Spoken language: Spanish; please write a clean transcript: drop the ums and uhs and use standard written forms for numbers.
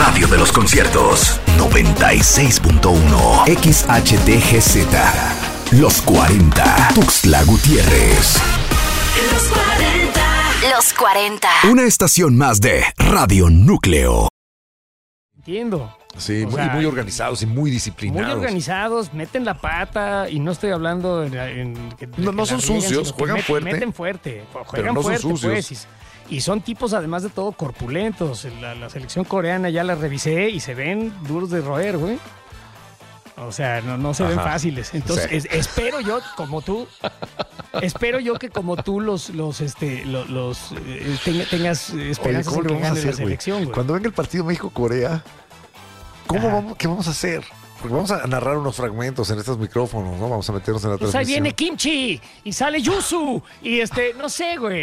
radio de los conciertos. 96.1 XHTGZ. Los 40. Tuxtla Gutiérrez. Los 40. Los 40. Una estación más de Radio Núcleo. Entiendo. Sí, O muy, sea, muy organizados y muy disciplinados. Muy organizados, meten la pata y no estoy hablando No son sucios, juegan fuerte. Meten fuerte, pero juegan no son fuerte, sucios. pues. Y son tipos, además de todo, corpulentos. La selección coreana ya la revisé y se ven duros de roer, güey. O sea, no se ven fáciles. Entonces, Sí. espero yo, como tú, que como tú tengas esperanzas ¿cómo en le que vamos a gane hacer, la selección, güey. Cuando venga el partido México-Corea, ¿qué vamos a hacer? Porque vamos a narrar unos fragmentos en estos micrófonos, ¿no? Vamos a meternos en la Pues ahí transmisión. viene Kimchi y sale Yusu y no sé, güey.